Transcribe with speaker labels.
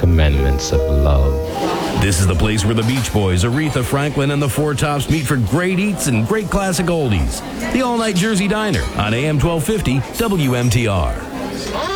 Speaker 1: commandments of love.
Speaker 2: This is the place where the Beach Boys, Aretha Franklin, and the Four Tops meet for great eats and great classic oldies. The All Night Jersey Diner on AM 1250 WMTR.